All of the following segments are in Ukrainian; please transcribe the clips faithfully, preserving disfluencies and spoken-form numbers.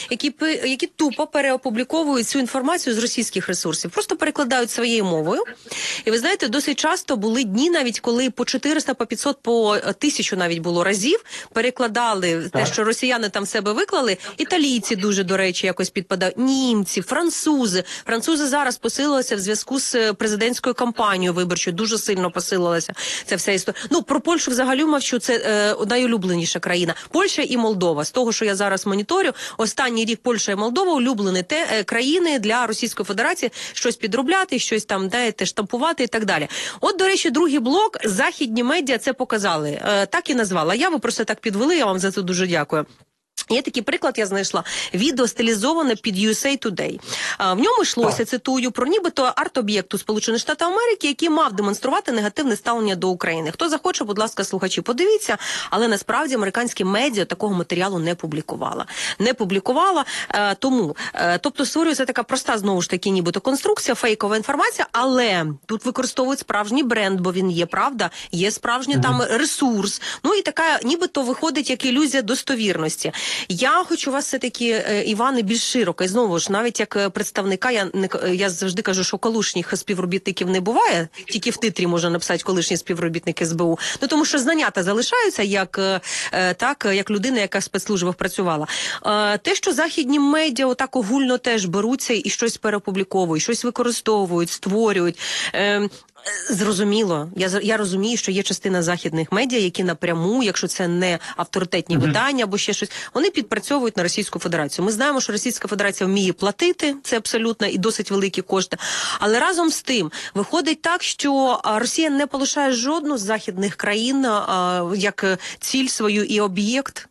які, які тупо переопубліковують цю інформацію з російських ресурсів, просто перекладають своєю мовою. І ви знаєте, досить часто були дні навіть, коли по чотириста, по п'ятсот, по тисячу навіть було разів перекладали так. те, що росіяни там в себе виклали. Італійці дуже, до речі, якось підпадають, німці, французи. Французи зараз посилилися в зв'язку з президентською кампанією виборчою, дуже сильно посилилася ця вся історія. Ну, про Польщу взагалі мовчу, це е, найулюбленіша країна. Польща і Молдова. З того, що я зараз моніторю, останній рік Польща і Молдова улюблені те е, країни для Російської Федерації, щось підробляти, щось там, знаєте, штампувати і так далі. От, до речі, другий блок, західні медіа це показали. Е, так і назвала. Я, ви просто так підвели, я вам за це дуже дякую. Є такий приклад, я знайшла. Відео стилізоване під ю ес ей Today. А, в ньому йшлося, так. цитую, про нібито арт-об'єкту Сполучених Штатів Америки, який мав демонструвати негативне ставлення до України. Хто захоче, будь ласка, слухачі, подивіться. Але насправді американські медіа такого матеріалу не публікувала. Не публікувала, е, тому, е, тобто створюється така проста, знову ж таки, нібито конструкція, фейкова інформація, але тут використовують справжній бренд, бо він є, правда, є справжній mm-hmm. там ресурс. Ну і така, нібито виходить як ілюзія достовірності. Я хочу вас все-таки, Іване, більш широко. І знову ж, навіть як представника, я, не, я завжди кажу, що колишніх співробітників не буває, тільки в титрі можна написати колишні співробітники ес бе у. Ну, тому що знання-то залишаються, як, так, як людина, яка в спецслужбах працювала. Те, що західні медіа отак огульно теж беруться і щось переопубліковують, щось використовують, створюють. Зрозуміло. Я, я розумію, що є частина західних медіа, які напряму, якщо це не авторитетні mm-hmm. видання або ще щось, вони підпрацьовують на Російську Федерацію. Ми знаємо, що Російська Федерація вміє платити, це абсолютно, і досить великі кошти. Але разом з тим, виходить так, що Росія не полишає жодну з західних країн а, як ціль свою і об'єкт.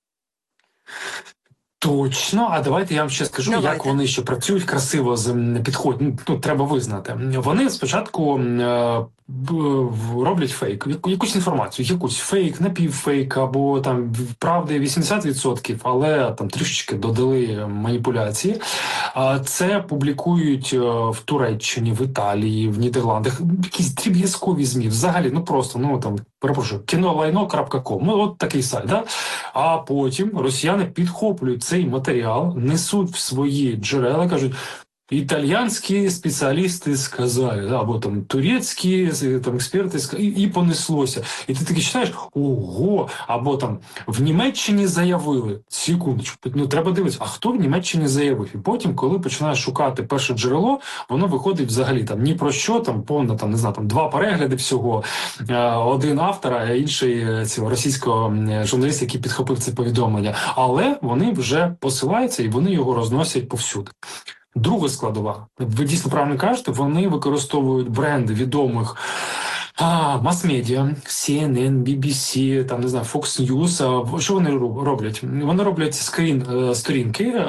Точно, а давайте я вам ще скажу, давайте. Як вони ще працюють красиво з підходять. Ну, тут треба визнати. Вони спочатку е, роблять фейк, якусь інформацію, якусь фейк, напівфейк, або там правди вісімдесят відсотків, але там трішечки додали маніпуляції. А це публікують в Туреччині, в Італії, в Нідерландах, якісь дріб'язкові ЗМІ, взагалі, ну просто, ну там, перепрошую, кінолайно крапка ком, ну от такий сайт, да? А потім росіяни підхоплюють цей матеріал, несуть в свої джерела, кажуть, італійські спеціалісти сказали, або там турецькі там експерти сказали, і, і понеслося. І ти таки читаєш, ого, або там в Німеччині заявили, секундочку, ну треба дивитися, а хто в Німеччині заявив? І потім, коли починаєш шукати перше джерело, воно виходить взагалі там ні про що, там повно, там, не знаю, там два перегляди всього, один автор, а інший цього російського журналіста, який підхопив це повідомлення. Але вони вже посилаються і вони його розносять повсюди. Друга складова. Ви дійсно правильно кажете, вони використовують бренди відомих а, мас-медіа, сі ен ен, бі бі сі, там, не знаю, Fox News. Що вони роблять? Вони роблять скрін е, сторінки, е,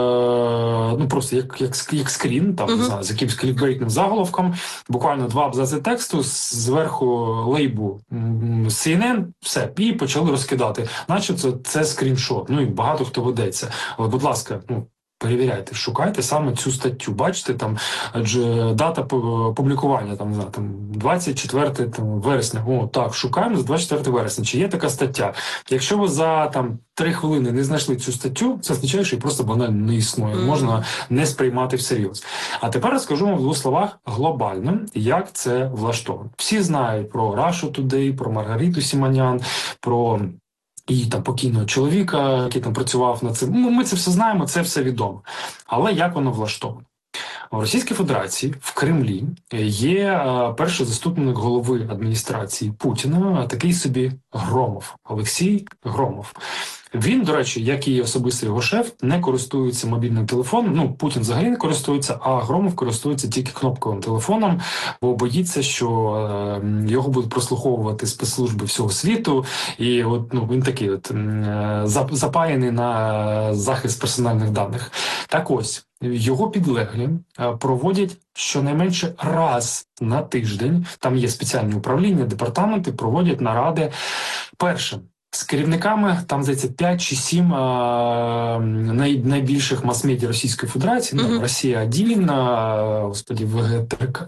ну просто як, як, як скрін, там, uh-huh. не знаю, з якимось клікбейтним заголовком, буквально два абзаци тексту, зверху лейбу сі ен ен, все, і почали розкидати. Наче це, це скріншот. Ну і багато хто ведеться. Але, будь ласка, ну, перевіряйте, шукайте саме цю статтю. Бачите, там адже дата публікування, там, не знаю, там двадцять четверте там, вересня. О, так, шукаємо з двадцять четвертого вересня. Чи є така стаття? Якщо ви за там три хвилини не знайшли цю статтю, це означає, що її просто банально не існує. Mm. Можна не сприймати всерйоз. А тепер розкажу вам в двох словах глобально, як це влаштовано. Всі знають про Russia Today, про Маргариту Сіманян, про і там покійного чоловіка, який там працював над цим. Ну, ми це все знаємо, це все відомо. Але як воно влаштовано? У Російській Федерації в Кремлі є е, перший заступник голови адміністрації Путіна, такий собі Громов, Олексій Громов. Він, до речі, як і особисто його шеф, не користується мобільним телефоном. Ну, Путін взагалі не користується, а Громов користується тільки кнопковим телефоном, бо боїться, що е, його будуть прослуховувати спецслужби всього світу. І от, ну, він такий от е, запаяний на захист персональних даних. Так ось, його підлеглі проводять щонайменше раз на тиждень, там є спеціальні управління, департаменти, проводять наради. Перше, з керівниками, там, здається, п'ять чи сім а, най, найбільших мас-медіа Російської Федерації, ну, Мгм. Росія один, а, господі, ВГТРК,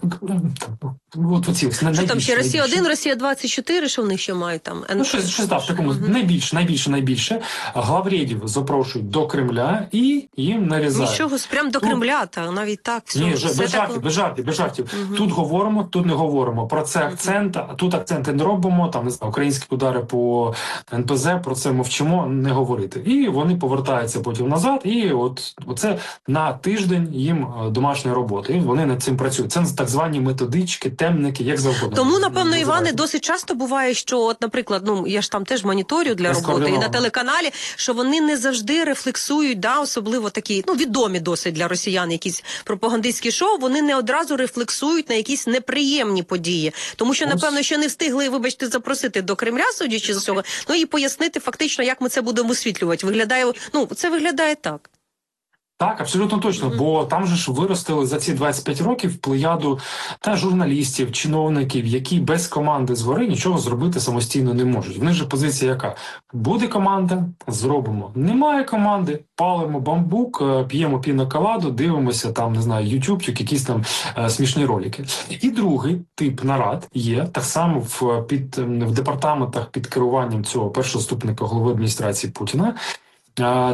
от оці, Що там ще найбільші, Росія найбільші. один, Росія двадцять чотири, що в них ще мають там? Ну, щось, щось так, в такому, Мгм. найбільше, найбільше, найбільше. Главредів запрошують до Кремля і їм нарізають. Нічого, прям до Тут- Кремля, та навіть так. Все, Ні, все без так- жартів, без жартів, без жартів. Мгм. Тут говоримо, тут не говоримо. Про це акцент, а тут акценти не робимо, там, не знаю, українські удари по ен пе зет, про це мовчимо, не говорити. І вони повертаються потім назад, і от оце на тиждень їм е, домашня робота. І вони над цим працюють. Це так звані методички, темники, як завгодно. Тому, напевно, називайте. Іване, досить часто буває, що, от, наприклад, ну я ж там теж моніторю для роботи і на Розкоординовано. телеканалі, що вони не завжди рефлексують, да, особливо такі, ну відомі досить для росіян, якісь пропагандистські шоу, вони не одразу рефлексують на якісь неприємні події, тому що, Ось. напевно, ще не встигли, вибачте, запросити до Кремля, судячи з цього, ну і пояснити фактично, як ми це будемо висвітлювати. Виглядає, ну це виглядає так. Так, абсолютно точно, бо там же ж виростили за ці двадцять п'ять років плеяду та журналістів, чиновників, які без команди згори нічого зробити самостійно не можуть. В них же позиція яка? Буде команда, зробимо. Немає команди, палимо бамбук, е, п'ємо пінаколаду, дивимося там, не знаю, ютубчик, якісь там е, смішні ролики. І другий тип нарад є, так само в, під, в департаментах під керуванням цього першого заступника голови адміністрації Путіна. А,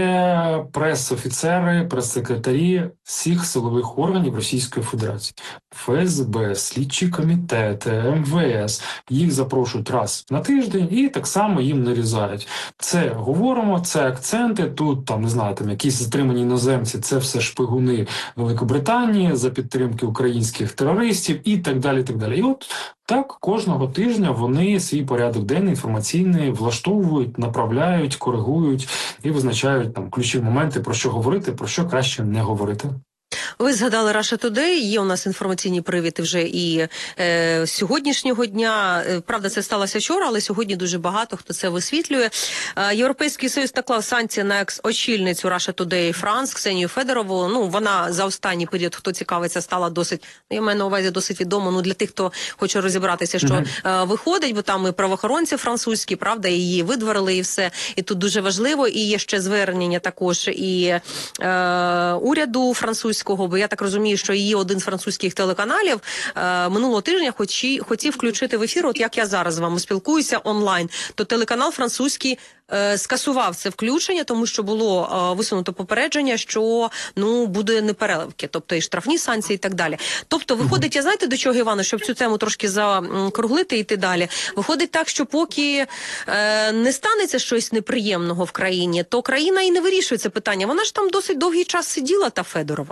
Це прес-офіцери, прес-секретарі всіх силових органів Російської Федерації. еф ес бе, слідчі комітети, ем ве ес. Їх запрошують раз на тиждень і так само їм нарізають. Це говоримо, це акценти, тут, там, не знаю, там якісь затримані іноземці, це все шпигуни Великобританії за підтримки українських терористів і так далі, так далі. І от так, кожного тижня вони свій порядок денний інформаційний влаштовують, направляють, коригують і визначають там ключові моменти, про що говорити, про що краще не говорити. Ви згадали Russia Today, є у нас інформаційні привіти вже і е, сьогоднішнього дня. Е, Правда, це сталося вчора, але сьогодні дуже багато хто це висвітлює. Е, Європейський Союз наклав санкції на екс-очільницю Russia Today Франс Ксенію Федорову. Ну, вона за останній період, хто цікавиться, стала досить, я маю на увазі, досить відомо, ну, для тих, хто хоче розібратися, що mm-hmm. е, виходить, бо там і правоохоронці французькі, правда, її видворили і все. І тут дуже важливо. І є ще звернення також і е, уряду французького, бо я так розумію, що її один з французьких телеканалів е, минулого тижня хоч, хотів включити в ефір, от як я зараз з вами спілкуюся онлайн, то телеканал французький е, скасував це включення, тому що було е, висунуто попередження, що ну буде непереливки, тобто і штрафні санкції і так далі. Тобто виходить, я знаєте, до чого, Івана, щоб цю тему трошки закруглити і йти далі. Виходить так, що поки е, не станеться щось неприємного в країні, то країна і не вирішує це питання. Вона ж там досить довгий час сиділа, та Федорова.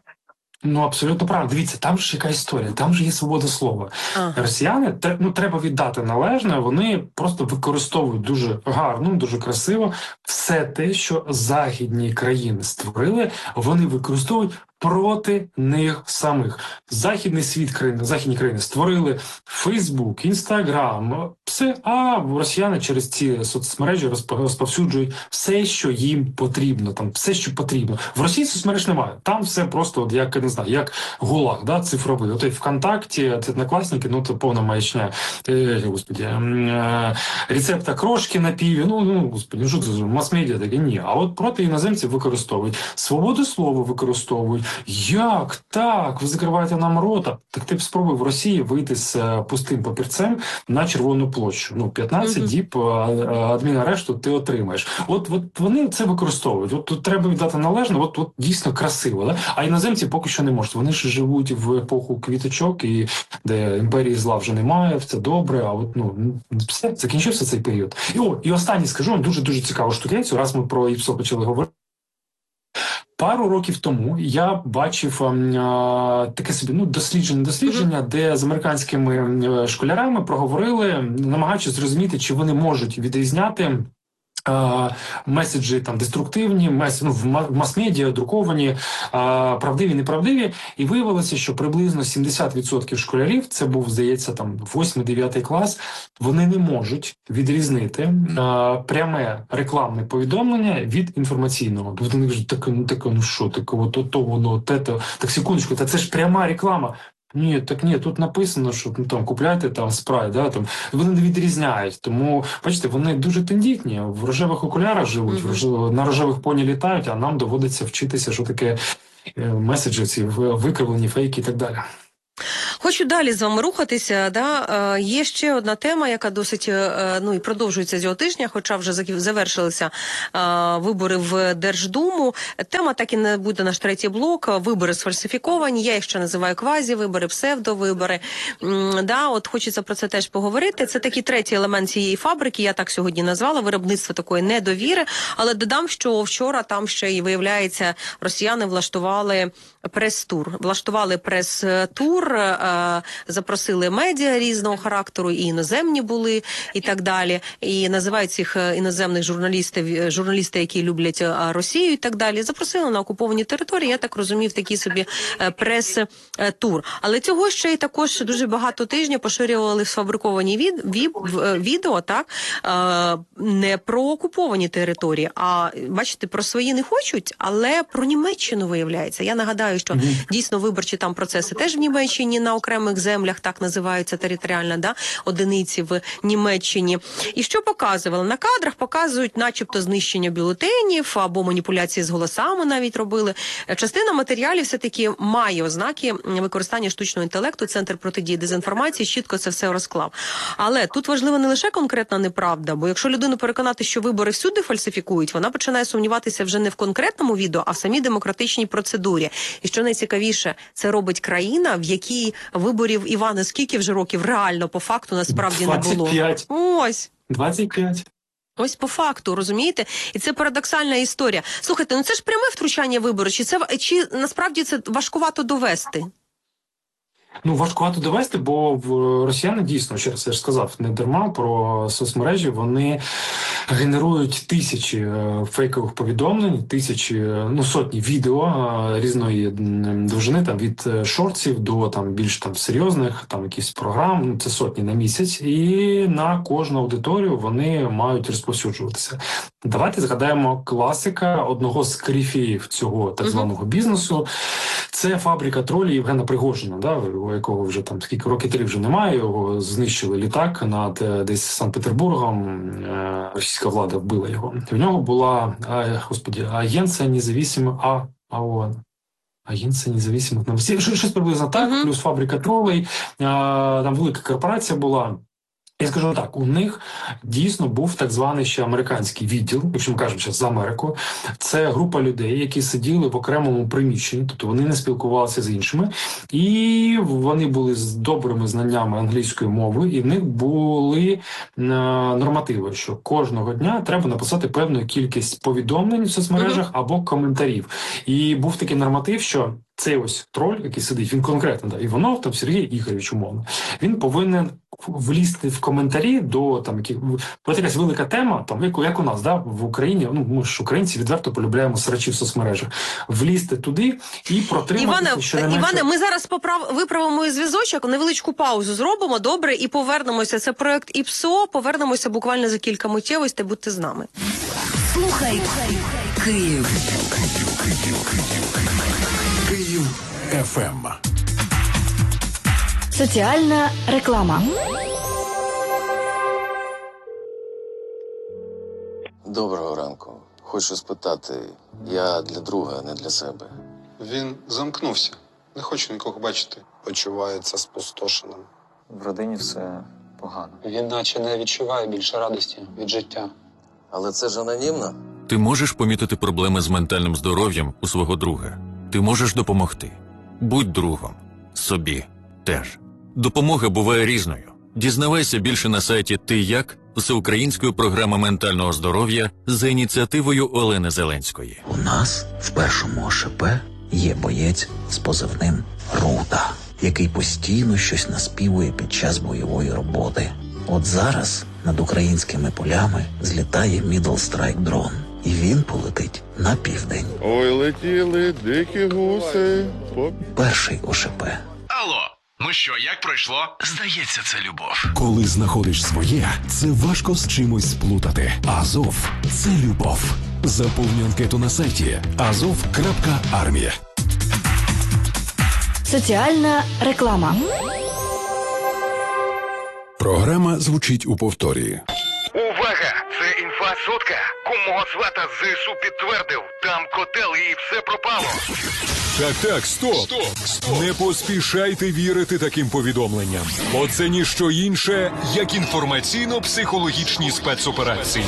Ну, абсолютно правда. Дивіться, там ж яка історія, там же є свобода слова. Ага. Росіяни, ну, треба віддати належне, вони просто використовують дуже гарно, дуже красиво все те, що західні країни створили, вони використовують проти них самих. Західний світ країни, західні країни створили Фейсбук, Інстаграм, все, а росіяни через ці соцмережі розповсюджують все, що їм потрібно, там все, що потрібно. В Росії соцмереж немає. Там все просто, от, як, не знаю, як ГУЛАГ, да, цифровий. От ВКонтакті, це однокласники, ну, це повна маячня. Е, господи, е, рецепт окрошки на піві, ну, ну, господи, ну, що це, мас-медіа таке? Ні. А от проти іноземців використовують. Свободу слова використовують. Як так? Ви закриваєте нам рота? Так ти б спробуй в Росії вийти з пустим папірцем на Червону площу. Ну, п'ятнадцять mm-hmm. діб адмінарешту ти отримаєш. От, от вони це використовують. От тут треба віддати належно, от, от дійсно красиво. Да? А іноземці поки що не можуть. Вони ж живуть в епоху квіточок, і де імперії зла вже немає, все добре, а от, ну, все, закінчився цей період. І, о, і останнє скажу вам дуже-дуже цікаву штукенцю, раз ми про ІПСО почали говорити. Пару років тому я бачив а, таке собі ну дослідження, дослідження, mm-hmm. де з американськими школярами проговорили, намагаючись зрозуміти, чи вони можуть відрізняти а, меседжі там деструктивні, мес, ну, в мас-медіа, друковані, а, правдиві, неправдиві, і виявилося, що приблизно сімдесят відсотків школярів, це був, здається, там восьмий-дев'ятий клас, вони не можуть відрізнити а, пряме рекламне повідомлення від інформаційного. Бо вони кажуть, так, ну, так, ну що, так, от, то воно, те, то, так, секундочку, та це ж пряма реклама. Ні, так ні, тут написано, що ну, там купляйте там спрайт, да, там вони не відрізняють. Тому, бачите, вони дуже тендітні, в рожевих окулярах живуть, в рожев... на рожевих поні літають, а нам доводиться вчитися, що таке е, меседжі, ці викривлені фейки і так далі. Хочу далі з вами рухатися. Да? Е, є ще одна тема, яка досить е, ну і продовжується цього тижня, хоча вже завершилися е, вибори в Держдуму. Тема так і не буде наш третій блок. Вибори сфальсифіковані. Я їх ще називаю квазі-вибори, псевдовибори. М, да, от хочеться про це теж поговорити. Це такий третій елемент цієї фабрики. Я так сьогодні назвала виробництво такої недовіри. Але додам, що вчора там ще і виявляється, росіяни влаштували прес-тур. Влаштували прес-тур. Запросили медіа різного характеру, і іноземні були, і так далі. І називають цих іноземних журналістів, журналісти, які люблять Росію, і так далі. Запросили на окуповані території, я так розумію, в такий собі прес-тур. Але цього ще й також дуже багато тижнів поширювали сфабриковані від, від, відео, так, не про окуповані території, а, бачите, про свої не хочуть, але про Німеччину виявляється. Я нагадаю, що mm-hmm. дійсно виборчі там процеси теж в Німеччині, на окремих землях, так називаються територіальна, да, одиниці в Німеччині. І що показували? На кадрах показують начебто знищення бюлетенів або маніпуляції з голосами навіть робили. Частина матеріалів все-таки має ознаки використання штучного інтелекту, Центр протидії дезінформації чітко це все розклав. Але тут важлива не лише конкретна неправда, бо якщо людину переконати, що вибори всюди фальсифікують, вона починає сумніватися вже не в конкретному відео, а в самій демократичній процедурі. І що найцікавіше, це робить країна, в якій виборів, Іване, скільки вже років реально по факту насправді двадцять п'ять. Не було? Ось. двадцять п'ять. Ось по факту, розумієте? І це парадоксальна історія. Слухайте, ну це ж пряме втручання виборів, чи це чи насправді це важкувато довести? Ну, важкувато довести, бо в росіяни дійсно, ще раз я ж сказав, не дарма про соцмережі, вони генерують тисячі фейкових повідомлень, тисячі, ну, сотні відео різної довжини, там, від шортсів до там більш там серйозних, там, якісь програм, ну, це сотні на місяць, і на кожну аудиторію вони мають розповсюджуватися. Давайте згадаємо класика одного з корифеїв цього так званого бізнесу. Це фабрика тролів Євгена Пригожина, да, у якого вже там скільки років три вже немає, його знищили літак над десь Санкт-Петербургом, російська влада вбила його. І в нього була, а, господі, агенція независимих, а, АОН. Агенція независимих новостей. Щось приблизно так, uh-huh. плюс фабрика тролей, а, там велика корпорація була. Я скажу так, у них дійсно був так званий ще американський відділ, якщо ми кажемо зараз за Америку. Це група людей, які сиділи в окремому приміщенні, тобто вони не спілкувалися з іншими, і вони були з добрими знаннями англійської мови, і в них були е, нормативи, що кожного дня треба написати певну кількість повідомлень в соцмережах mm-hmm. або коментарів. І був такий норматив, що цей ось троль, який сидить, він конкретно, да, Іванов, там Сергій Ігорович, умовно, він повинен влізти в коментарі до там яких от якась велика тема, там як, як у нас, да, в Україні. Ну ми ж українці відверто полюбляємо срачі в соцмережах. Влізти туди і протриматися. Іване, щонайменше... Іване, ми зараз поправ виправимо зв'язочок, невеличку паузу зробимо, добре, і повернемося. Це проект ІПСО. Повернемося буквально за кілька миттєвостей. Будьте з нами. Слухай, Київ. Київ еф ем. Соціальна реклама. Доброго ранку. Хочу спитати, я для друга, не для себе. Він замкнувся. Не хоче нікого бачити. Почувається спустошеним. В родині все погано. Він наче не відчуває більше радості від життя. Але це ж анонімно. Ти можеш помітити проблеми з ментальним здоров'ям у свого друга. Ти можеш допомогти. Будь другом. Собі теж. Допомога буває різною. Дізнавайся більше на сайті «Ти як» всеукраїнської програми ментального здоров'я за ініціативою Олени Зеленської. У нас в першому О Ш П є боєць з позивним Рута, який постійно щось наспівує під час бойової роботи. От зараз над українськими полями злітає Middle Strike дрон. І він полетить на південь. Ой, летіли дикі гуси. Перший О Ш П. Алло, ну що, як пройшло? Здається, це любов. Коли знаходиш своє, це важко з чимось сплутати. Азов – це любов. Заповни анкету на сайті азов крапка армія. Соціальна реклама. Програма звучить у повторі. Увага! Це інфа сотка. Кумого свата з ЗСУ підтвердив. Там котел і все пропало. Так, так, стоп. Стоп, стоп. Не поспішайте вірити таким повідомленням. Бо це ніщо інше, як інформаційно-психологічні спецоперації.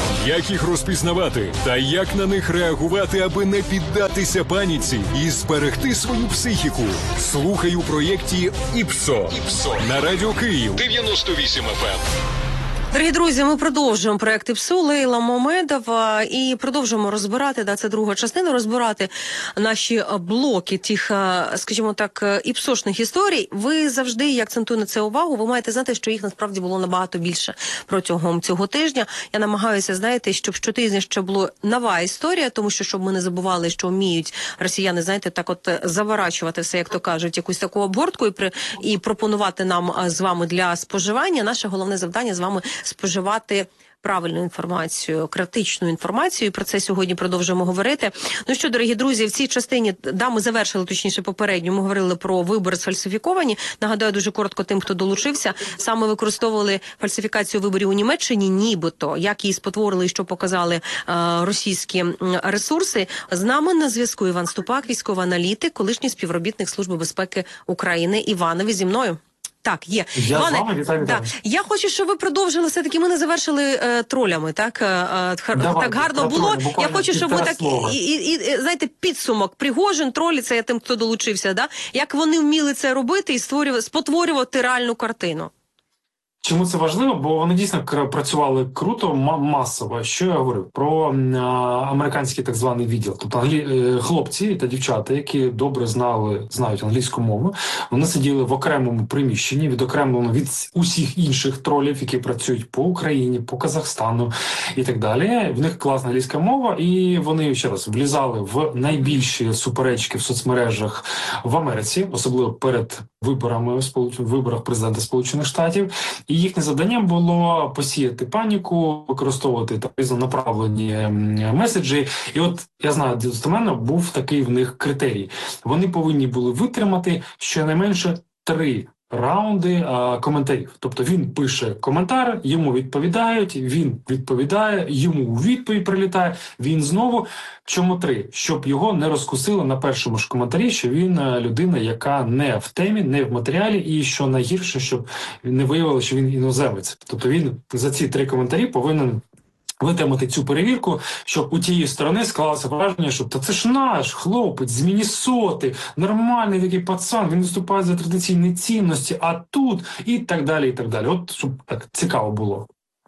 Як їх розпізнавати та як на них реагувати, аби не піддатися паніці і зберегти свою психіку. Слухай у проєкті «ІПСО». «ІПСО» на Радіо Київ дев'яносто вісім еф ем. Дорогі друзі, ми продовжуємо проєкт ІПСО, Лейла Мамедова, і продовжуємо розбирати, да, це друга частина, розбирати наші блоки тих, скажімо так, іпсошних історій. Ви завжди, я акцентую на це увагу, ви маєте знати, що їх насправді було набагато більше протягом цього тижня. Я намагаюся, знаєте, щоб щотижня ще було нова історія, тому що, щоб ми не забували, що вміють росіяни, знаєте, так от заворачувати все, як то кажуть, якусь таку обгортку і, при, і пропонувати нам з вами для споживання. Наше головне завдання з вами споживати правильну інформацію, критичну інформацію. І про це сьогодні продовжуємо говорити. Ну що, дорогі друзі, в цій частині, да, ми завершили, точніше, попередньо, ми говорили про вибори сфальсифіковані. Нагадаю дуже коротко тим, хто долучився. Саме використовували фальсифікацію виборів у Німеччині, нібито, як її спотворили і що показали е, російські ресурси. З нами на зв'язку Іван Ступак, військовий аналітик, колишній співробітник Служби безпеки України. Іванові, зі мною. Так, є. Я Іване, з вами, вітаю, да. Я хочу, щоб ви продовжили, все-таки ми не завершили е, тролями, так? Е, е, Давай, так гарно було. тролі, Я хочу, щоб ви так, слова. і, і, і, знаєте, підсумок. Пригожин, тролі, це я тим, хто долучився, да? Як вони вміли це робити і створювати, спотворювати реальну картину. Чому це важливо? Бо вони дійсно працювали круто, масово. Що я говорив? Про а, американський так званий відділ. Тобто англі... хлопці та дівчата, які добре знали, знають англійську мову, вони сиділи в окремому приміщенні, відокремлено від усіх інших тролів, які працюють по Україні, по Казахстану і так далі. В них класна англійська мова, і вони, ще раз, влізали в найбільші суперечки в соцмережах в Америці, особливо перед виборами, виборах президента Сполучених Штатів. І їхнє завданням було посіяти паніку, використовувати так різнонаправлені меседжі. І от, я знаю, достеменно був такий в них критерій. Вони повинні були витримати щонайменше три раунди а, коментарів. Тобто він пише коментар, йому відповідають, він відповідає, йому у відповідь прилітає, він знову. Чому три? Щоб його не розкусили на першому ж коментарі, що він людина, яка не в темі, не в матеріалі, і що найгірше, щоб не виявилося, що він іноземець. Тобто він за ці три коментарі повинен витримати цю перевірку, щоб у тієї сторони склалося враження, що та це ж наш хлопець з Міннесоти, нормальний такий пацан, він виступає за традиційні цінності, а тут і так далі, і так далі. От, щоб так цікаво було.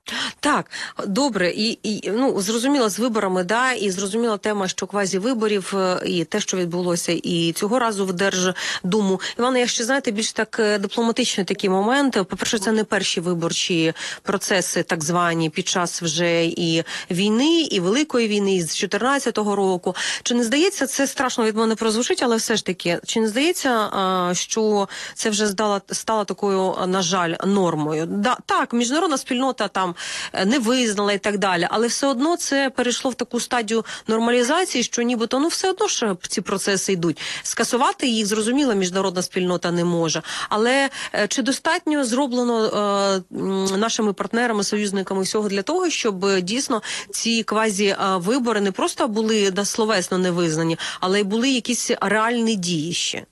Так, добре, і, і ну зрозуміло з виборами, да, і зрозуміла тема, що квазівиборів, і те, що відбулося, і цього разу в Держдуму. Іване, я ще, знаєте, більш так дипломатичний такий момент. По-перше, це не перші виборчі процеси, так звані, під час вже і війни, і Великої війни, і з чотирнадцятого року. Чи не здається, це страшно від мене прозвучить, але все ж таки, чи не здається, що це вже стало, стало такою, на жаль, нормою? Да, так, міжнародна спільнота там не визнала і так далі, але все одно це перейшло в таку стадію нормалізації, що нібито, ну все одно ж ці процеси йдуть. Скасувати їх, зрозуміло, міжнародна спільнота не може. Але чи достатньо зроблено е, нашими партнерами, союзниками всього для того, щоб дійсно ці квазі-вибори не просто були словесно не визнані, але й були якісь реальні дії ще?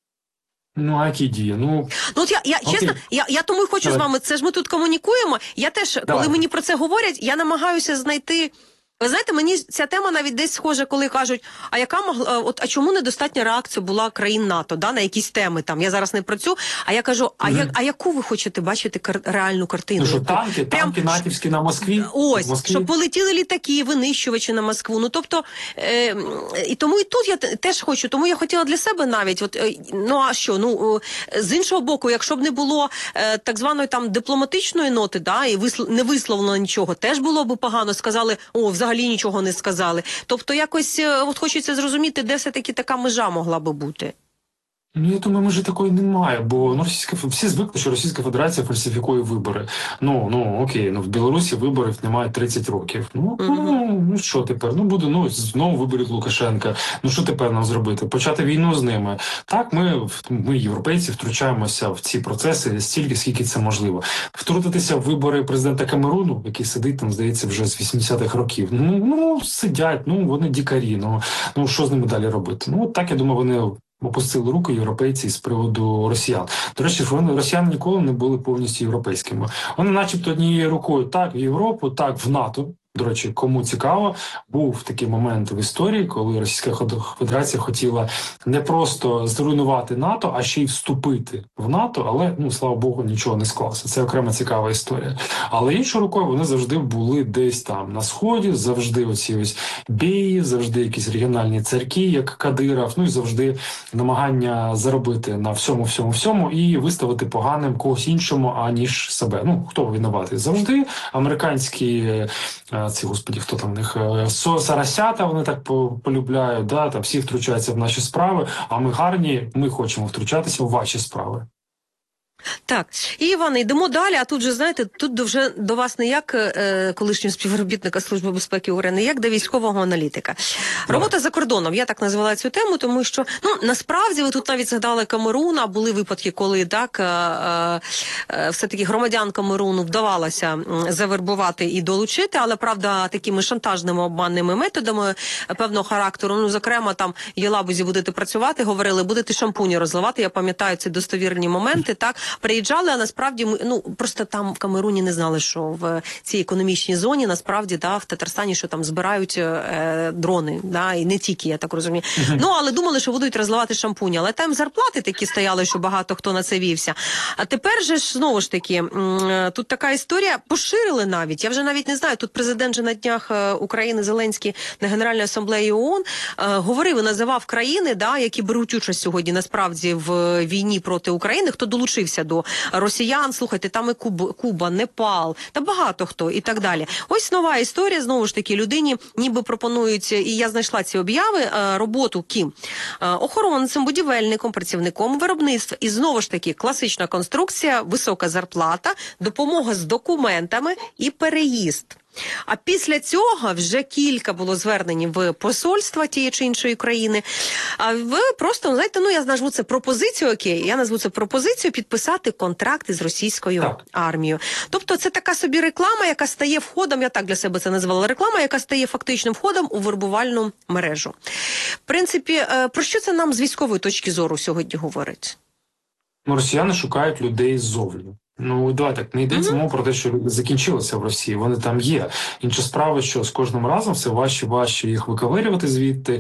Ну, а які дії? Ну, ну от я, я чесно, я, я тому й хочу Давай. з вами, це ж ми тут комунікуємо, я теж, Давай. коли мені про це говорять, я намагаюся знайти. Ви знаєте, мені ця тема навіть десь схожа, коли кажуть, а яка могла, от а чому недостатня реакція була країн НАТО, да, на якісь теми там. Я зараз не про цю, а я кажу, а mm-hmm. як, а яку ви хочете бачити кар- реальну картину? Ну, що танки, Прям, танки натівські на Москві. Ось, Москві. щоб полетіли літаки, винищувачі на Москву. Ну, тобто, е, і тому і тут я теж хочу, тому я хотіла для себе навіть, от, е, ну, а що, ну, е, з іншого боку, якщо б не було е, так званої там дипломатичної ноти, да, і висл- не висловлено нічого, теж було б погано, сказали, о, взагалі нічого не сказали. Тобто якось от хочеться зрозуміти, де все-таки така межа могла би бути. Ну, я думаю, може такої немає, бо ну, російська всі звикли, що Російська Федерація фальсифікує вибори. Ну, ну окей, ну в Білорусі виборів немає тридцять років. Ну, mm-hmm. ну, ну що тепер? Ну буде ну знову виберуть Лукашенка. Ну що тепер нам зробити? Почати війну з ними? Так, ми, ми європейці, втручаємося в ці процеси стільки, скільки це можливо. Втрутитися в вибори президента Камеруну, який сидить там, здається, вже з вісімдесятих років. Ну, ну сидять, ну вони дікарі. Ну, ну що з ними далі робити? Ну так я думаю, вони опустили руки європейці з приводу росіян. До речі, вони росіяни ніколи не були повністю європейськими. Вони начебто однією рукою так в Європу, так в НАТО. До речі, кому цікаво, був такий момент в історії, коли Російська Федерація хотіла не просто зруйнувати НАТО, а ще й вступити в НАТО, але, ну, слава Богу, нічого не склалося. Це окрема цікава історія. Але іншою рукою вони завжди були десь там на Сході, завжди оці ось бії, завжди якісь регіональні царки, як Кадиров, ну і завжди намагання заробити на всьому-всьому-всьому і виставити поганим когось іншому, аніж себе. Ну, хто винуватий? Завжди американські ці, господі, хто там в них, Сарасята, вони так полюбляють, да, там всі втручаються в наші справи, а ми гарні, ми хочемо втручатися в ваші справи. Так, і Іване, йдемо далі, а тут же, знаєте, тут вже до вас не як е, колишнього співробітника Служби безпеки України, як до військового аналітика. Робота за кордоном, я так назвала цю тему, тому що, ну, насправді, ви тут навіть згадали Камеруна, були випадки, коли, так, е, е, все-таки громадян Камеруну вдавалося завербувати і долучити, але, правда, такими шантажними, обманними методами певного характеру, ну, зокрема, там, Єлабузі будете працювати, говорили, будете шампуні розливати, я пам'ятаю ці достовірні моменти, так, приїжджали, а насправді ми, ну, просто там в Камеруні не знали, що в цій економічній зоні, насправді, да, в Татарстані, що там збирають е, дрони, да, і не тільки, я так розумію. Uh-huh. Ну, але думали, що будуть розливати шампуні, але там зарплати такі стояли, що багато хто на це вівся. А тепер же ж, знову ж таки, м- тут така історія, поширили навіть, я вже навіть не знаю, тут президент же на днях України Зеленський на Генеральній асамблеї ООН е, говорив і називав країни, да, які беруть участь сьогодні, насправді, в війні проти України, хто долучився до росіян, слухайте, там і Куба, Куба, Непал, та багато хто і так далі. Ось нова історія, знову ж таки, людині ніби пропонують, і я знайшла ці обяви, роботу ким? Охоронцем, будівельником, працівником виробництва. І знову ж таки, класична конструкція, висока зарплата, допомога з документами і переїзд. А після цього вже кілька було звернень в посольства тієї чи іншої країни. А ви просто, знаєте, ну я назву це пропозицію, окей, я назву це пропозицію підписати контракти з російською так. армією. Тобто це така собі реклама, яка стає входом, я так для себе це назвала, реклама, яка стає фактичним входом у вербувальну мережу. В принципі, про що це нам з військової точки зору сьогодні говорить? Ну, росіяни шукають людей ззовні. Ну, давай так, не йдеться мова про те, що люди закінчилися в Росії, вони там є. Інша справа, що з кожним разом все важче важче їх виковирювати звідти,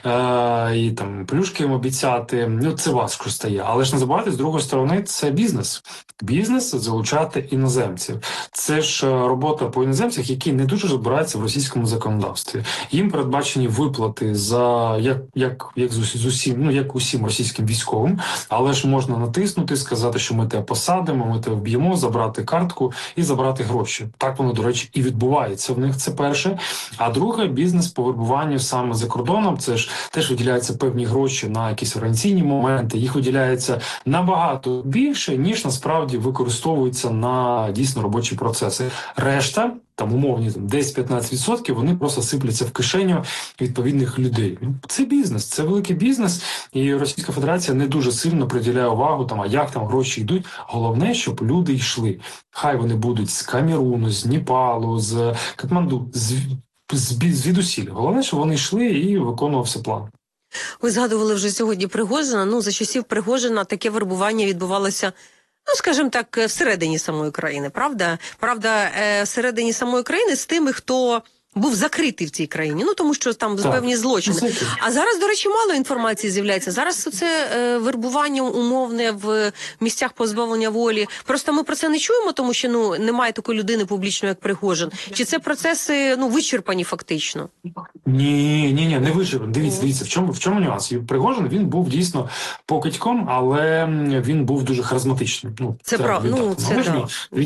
е- і там плюшки їм обіцяти, ну це важко стає. Але ж не забувайте, з другої сторони, це бізнес. Бізнес залучати іноземців. Це ж робота по іноземцях, які не дуже розбираються в російському законодавстві. Їм передбачені виплати за, як, як, як з усім, ну, як усім російським військовим, але ж можна натиснути, сказати, що ми тебе посадимо, ми тебе вб'ємо, забрати картку і забрати гроші. Так воно, до речі, і відбувається в них, це перше. А друге, бізнес по вербуванню саме за кордоном, це ж теж виділяються певні гроші на якісь організаційні моменти, їх виділяється набагато більше, ніж насправді використовується на дійсно робочі процеси. Решта, там умовні там, десять-п'ятнадцять відсотків, вони просто сипляться в кишеню відповідних людей. Це бізнес, це великий бізнес, і Російська Федерація не дуже сильно приділяє увагу, там, а як там гроші йдуть. Головне, щоб люди йшли. Хай вони будуть з Камеруну, з Непалу, з Катманду, з, з, звідусіль. Головне, щоб вони йшли і виконувався план. Ви згадували вже сьогодні Пригожина. Ну, за часів Пригожина таке вербування відбувалося, ну, скажімо так, всередині самої країни, правда? Правда, всередині самої країни з тими, хто був закритий в цій країні, ну, тому що там так. певні злочини. А зараз, до речі, мало інформації з'являється. Зараз це е, вербування умовне в місцях позбавлення волі. Просто ми про це не чуємо, тому що, ну, немає такої людини публічної, як Пригожин. Чи це процеси, ну, вичерпані фактично? Ні, ні, ні, не вичерпані. Дивіться, дивіться, в чому, в чому нюанс? Пригожин, він був дійсно покидьком, але він був дуже харизматичним. Ну, це правда, ну, це да. Він, да.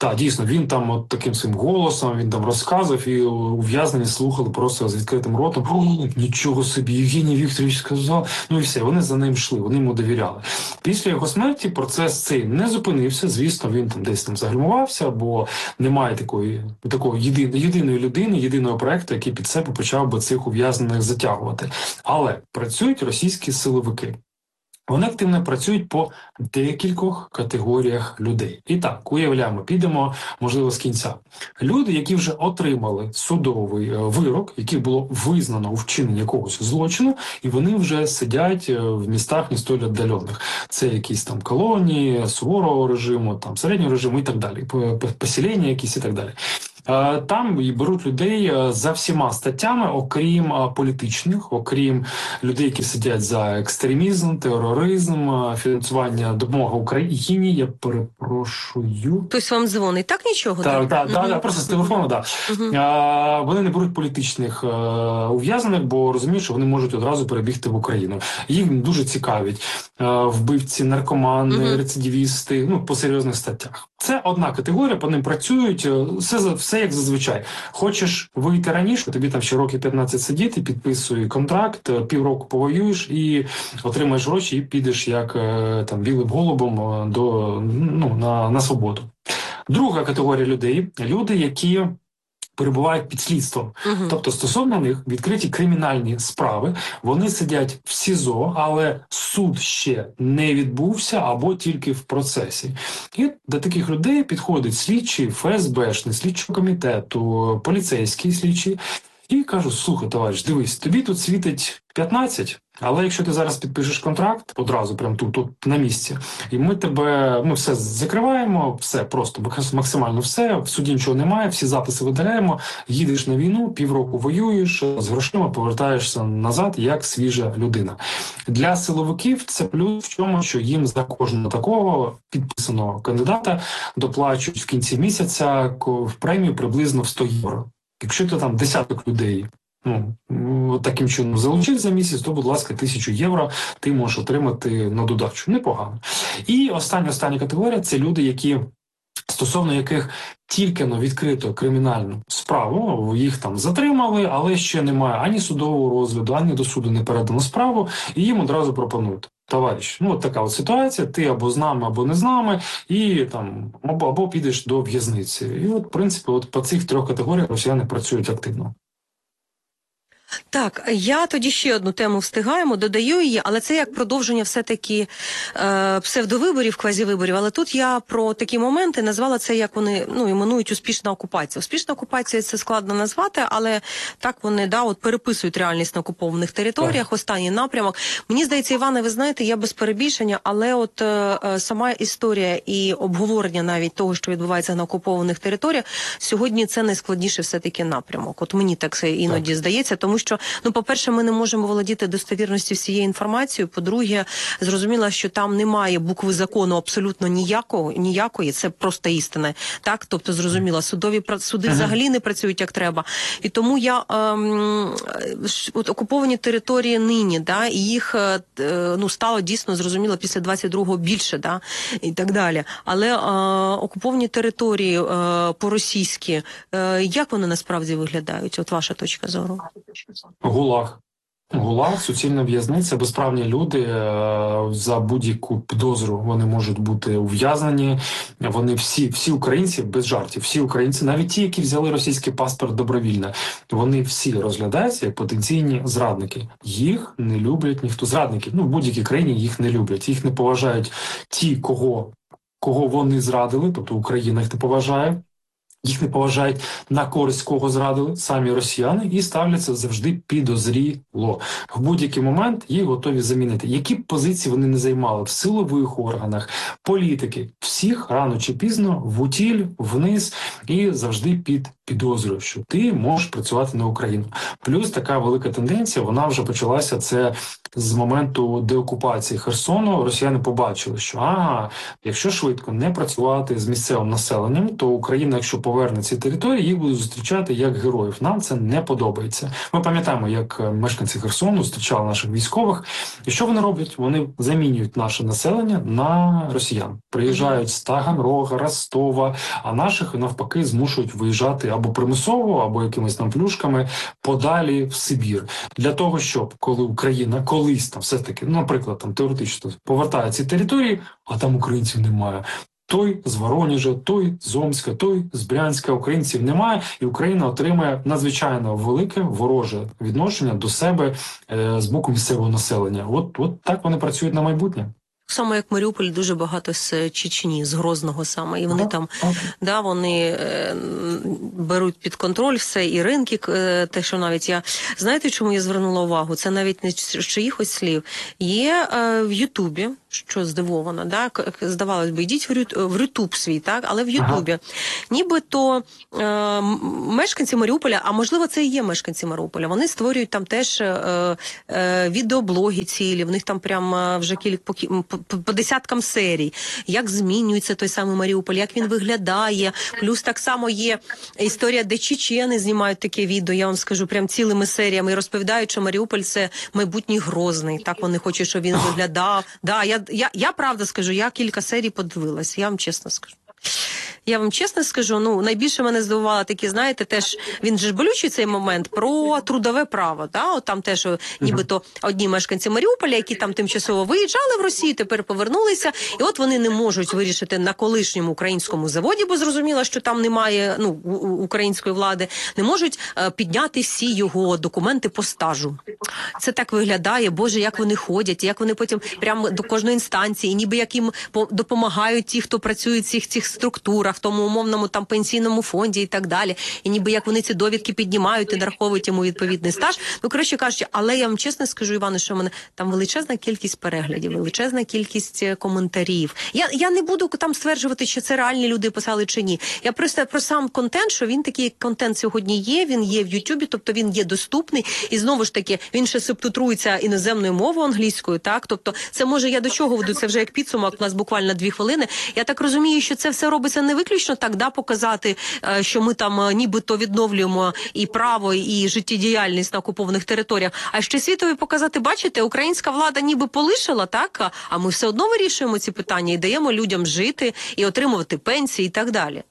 Так, дійсно, він там от таким своїм голосом, він там розказував, і ув'язнені слухали просто з відкритим ротом. О, нічого собі, Євгеній Вікторович сказав. Ну і все, вони за ним йшли, вони йому довіряли. Після його смерті процес цей не зупинився, звісно, він там десь там загальмувався, бо немає такої, такої єдиної, єдиної людини, єдиного проекту, який під себе почав би цих ув'язнених затягувати. Але працюють російські силовики. Вони активно працюють по декількох категоріях людей. І так, уявляємо, підемо, можливо, з кінця. Люди, які вже отримали судовий вирок, який було визнано у вчиненні якогось злочину, і вони вже сидять в містах не столь віддалених. Це якісь там колонії, суворого режиму, там середнього режиму і так далі, поселення якісь і так далі. Там і беруть людей за всіма статтями, окрім політичних, окрім людей, які сидять за екстремізм, тероризм, фінансування допомоги Україні. Я перепрошую. Хтось вам дзвонить, так нічого? Так, так, угу. так, так, просто з телефону, так. Угу. А, вони не беруть політичних а, ув'язнених, бо розуміють, що вони можуть одразу перебігти в Україну. Їх дуже цікавить а, вбивці, наркомани, угу. рецидивісти, ну, по серйозних статтях. Це одна категорія, по ним працюють, все, все як зазвичай. Хочеш вийти раніше, тобі там ще роки п'ятнадцять сидіти, підписуй контракт, півроку повоюєш і отримаєш гроші, і підеш як там білим голубом до, ну, на, на свободу. Друга категорія людей – люди, які перебувають під слідством. Uh-huh. Тобто стосовно них відкриті кримінальні справи, вони сидять в СІЗО, але суд ще не відбувся або тільки в процесі. І до таких людей підходить слідчий ФСБшний, слідчого комітету, поліцейський слідчий, і кажуть: слухай, товариш, дивись, тобі тут світить п'ятнадцять, але якщо ти зараз підпишеш контракт, одразу прямо тут, тут на місці, і ми тебе, ну, все закриваємо, все, просто максимально все, в суді нічого немає, всі записи видаляємо, їдеш на війну, півроку воюєш, з грошима повертаєшся назад, як свіжа людина. Для силовиків це плюс в чому, що їм за кожного такого підписаного кандидата доплачують в кінці місяця в премію приблизно в сто євро. Якщо ти там десяток людей, ну, таким чином залучив за місяць, то, будь ласка, тисячу євро ти можеш отримати на додачу. Непогано. І остання, остання категорія – це люди, які, стосовно яких тільки но відкрито кримінальну справу, їх там затримали, але ще немає ані судового розгляду, ані до суду не передано справу, і їм одразу пропонують: товариш, ну от така от ситуація, ти або з нами, або не з нами, і там або, або підеш до в'язниці. І от, в принципі, от по цих трьох категоріях росіяни працюють активно. Так, я тоді ще одну тему встигаємо, додаю її, але це як продовження все-таки е, псевдовиборів, квазівиборів. Але тут я про такі моменти назвала це, як вони, ну, іменують успішна окупація. Успішна окупація – це складно назвати, але так вони, да, от переписують реальність на окупованих територіях, так. Останній напрямок. Мені здається, Іване, ви знаєте, я без перебільшення, але от е, сама історія і обговорення навіть того, що відбувається на окупованих територіях, сьогодні це найскладніший все-таки напрямок. От мені так це іноді так. здається, тому що, ну, по-перше, ми не можемо володіти достовірністю всієї інформації. По-друге, зрозуміло, що там немає букви закону абсолютно ніякого, ніякої, це просто істина. Так, тобто, зрозуміло, судові суди ага. взагалі не працюють як треба. І тому я ем, от окуповані території нині, да, і їх е, ну стало дійсно зрозуміло після двадцять другого більше, да, і так далі. Але е, окуповані території е, по-російськи, е, як вони насправді виглядають? От ваша точка зору. ГУЛАГ. ГУЛАГ, суцільна в'язниця, безправні люди, за будь-яку підозру вони можуть бути ув'язнені. Вони всі, всі українці, без жартів, всі українці, навіть ті, які взяли російський паспорт добровільно, вони всі розглядаються як потенційні зрадники. Їх не люблять ніхто. Зрадники, ну, в будь-якій країні їх не люблять. Їх не поважають ті, кого, кого вони зрадили, тобто Україна їх не поважає. Їх не поважають, на користь кого зрадили самі росіяни, і ставляться завжди підозріло. В будь-який момент їх готові замінити. Які б позиції вони не займали в силових органах, політики, всіх рано чи пізно в утіль, вниз і завжди під підозрою, що ти можеш працювати на Україну. Плюс така велика тенденція, вона вже почалася, це з моменту деокупації Херсону. Росіяни побачили, що ага, якщо швидко не працювати з місцевим населенням, то Україна, якщо поверне ці території, їх будуть зустрічати як героїв. Нам це не подобається. Ми пам'ятаємо, як мешканці Херсону зустрічали наших військових. І що вони роблять? Вони замінюють наше населення на росіян. Приїжджають з Таганрога, Ростова, а наших навпаки змушують виїжджати або примусово, або якимись там плюшками подалі в Сибір. Для того, щоб коли Україна колись там все-таки, наприклад, там теоретично повертає ці території, а там українців немає. Той з Воронежа, той з Омська, той з Брянська, українців немає, і Україна отримає надзвичайно велике вороже відношення до себе е, з боку місцевого населення. От, от так вони працюють на майбутнє. Саме як Маріуполь, дуже багато з Чечні, з Грозного саме, і вони там, да, вони е, беруть під контроль все, і ринки, е, те, що навіть я, знаєте, чому я звернула увагу? Це навіть не чиїхось слів. Є е, в Ютубі, що здивовано, да, здавалось би, йдіть в Ютуб свій, так, але в Ютубі, ага. нібито е, мешканці Маріуполя, а можливо це і є мешканці Маріуполя, вони створюють там теж е, е, відеоблоги цілі, в них там прям вже кілька по, по десяткам серій, як змінюється той самий Маріуполь, як він виглядає. Плюс так само є історія, де чечени знімають таке відео, я вам скажу, прям цілими серіями, і розповідають, що Маріуполь – це майбутній Грозний. Так вони хочуть, щоб він виглядав. Да, я, я, я правда скажу, я кілька серій подивилась, я вам чесно скажу. Я вам чесно скажу, ну, найбільше мене здивувало такі, знаєте, теж, він же ж болючий цей момент, про трудове право, да? От там теж, нібито одні мешканці Маріуполя, які там тимчасово виїжджали в Росію, тепер повернулися, і от вони не можуть вирішити на колишньому українському заводі, бо зрозуміло, що там немає, ну, української влади, не можуть е, підняти всі його документи по стажу. Це так виглядає, Боже, як вони ходять, як вони потім прямо до кожної інстанції, ніби як їм допомагають ті, хто працюють в цих, цих структурах, в тому умовному там пенсійному фонді і так далі. І ніби як вони ці довідки піднімають і нараховують йому відповідний стаж. Ну, коротше кажучи, але я вам чесно скажу, Іване, що в мене там величезна кількість переглядів, величезна кількість коментарів. Я, я не буду там стверджувати, що це реальні люди писали чи ні. Я просто про сам контент, що він такий контент сьогодні є, він є в Ютубі, тобто він є доступний. І знову ж таки, він ще субтитрується іноземною мовою англійською, так? Тобто це може, я до чого веду, це вже як підсумок, у нас буквально дві хвилини. Я так розумію, що це все робиться не виключно так, да, показати, що ми там нібито відновлюємо і право, і життєдіяльність на окупованих територіях, а ще світові показати, бачите, українська влада ніби полишила, так, а ми все одно вирішуємо ці питання і даємо людям жити, і отримувати пенсії і так далі.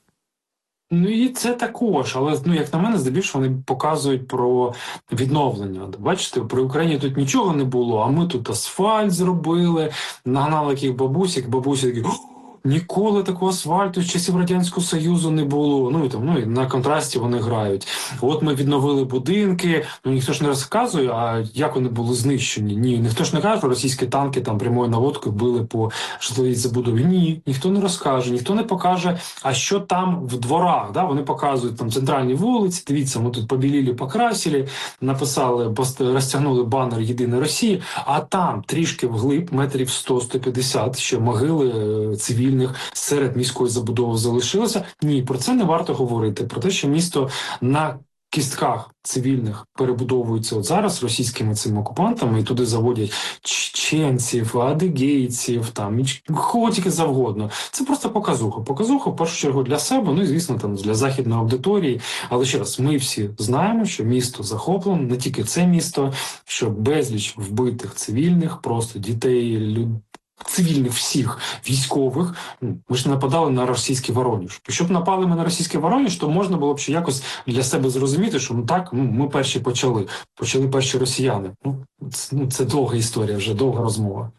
Ну і це також, але, ну, як на мене, здебільшого вони показують про відновлення. Бачите, при Україні тут нічого не було, а ми тут асфальт зробили, нагнали яких бабусік, бабусі такі: ніколи такого асфальту з часів Радянського Союзу не було. Ну і там, ну і на контрасті вони грають. От ми відновили будинки, ну ніхто ж не розказує, а як вони були знищені. Ні, ніхто ж не каже, що російські танки там прямою наводкою били по житловій забудові. Ні, ніхто не розкаже, ніхто не покаже, а що там в дворах. Да? Вони показують там центральні вулиці, дивіться, ми тут побілілі, покрасили, написали, розтягнули банер «Єдина Росія», а там трішки вглиб, метрів сто - сто п'ятдесят, ще могили цивільні серед міської забудови залишилося. Ні, про це не варто говорити. Про те, що місто на кістках цивільних перебудовується от зараз російськими цими окупантами, і туди заводять чеченців, адигейців, там, кого тільки завгодно. Це просто показуха. Показуха, в першу чергу, для себе, ну і, звісно, там, для західної аудиторії. Але ще раз, ми всі знаємо, що місто захоплено, не тільки це місто, що безліч вбитих цивільних, просто дітей, людей, цивільних всіх військових. Ми ж не нападали на російський Воронеж. Щоб напали ми на російський Воронеж, то можна було б ще якось для себе зрозуміти, що ну так, ну, ми перші почали. Почали перші росіяни. Ну, це, ну, це довга історія, вже довга розмова.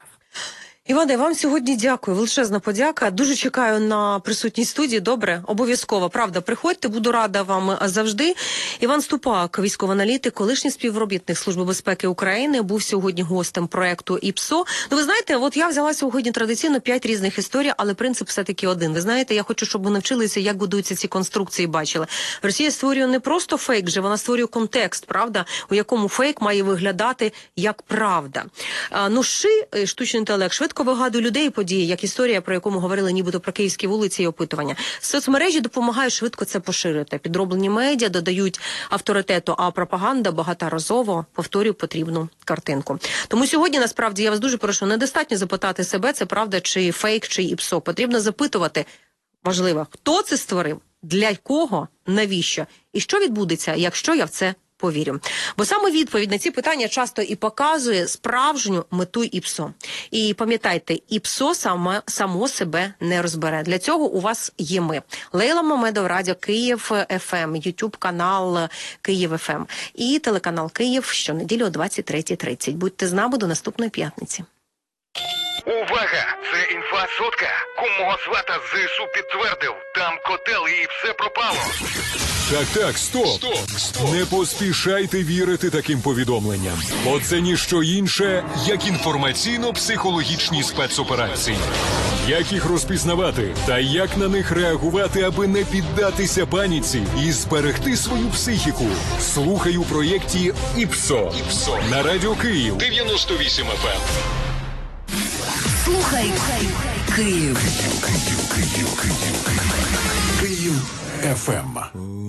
Іване, вам сьогодні дякую, величезна подяка. Дуже чекаю на присутність студії. Добре, обов'язково. Правда, приходьте, буду рада вам завжди. Іван Ступак, військовий аналітик, колишній співробітник Служби безпеки України, був сьогодні гостем проекту ІПСО. Ну, ви знаєте, от я взяла сьогодні традиційно п'ять різних історій, але принцип все-таки один. Ви знаєте, я хочу, щоб ви навчилися, як будуються ці конструкції, бачили. Росія створює не просто фейк же, вона створює контекст, правда, у якому фейк має виглядати як правда. А, ну, ши, штучний інтелект, швидко вигадує людей і події, як історія, про яку ми говорили нібито про київські вулиці і опитування. Соцмережі допомагають швидко це поширити. Підроблені медіа додають авторитету, а пропаганда багаторазово повторює потрібну картинку. Тому сьогодні, насправді, я вас дуже прошу, недостатньо запитати себе, це правда чи фейк, чи ІПСО. Потрібно запитувати, важливо, хто це створив, Для кого? Навіщо? І що відбудеться, якщо я в це повірю? Бо саме відповідь на ці питання часто і показує справжню мету ІПСО. І пам'ятайте, ІПСО саме, само себе не розбере. Для цього у вас є ми. Лейла Мамедов, Радіо Київ ФМ, Ютуб канал Київ ФМ і телеканал Київ щонеділі о двадцять третя тридцять. Будьте з нами до наступної п'ятниці. Увага! Це інфосотка. Кум мого свата з ЗСУ підтвердив. Там котел і все пропало. Так, так, стоп. стоп, стоп. Не поспішайте вірити таким повідомленням. Бо це ніщо інше, як інформаційно-психологічні спецоперації. Як їх розпізнавати та як на них реагувати, аби не піддатися паніці і зберегти свою психіку. Слухай у проєкті «ІПСО» «ІПСО» на Радіо Київ дев'яносто вісім еф ем. Слухай Київ. Київ еф ем.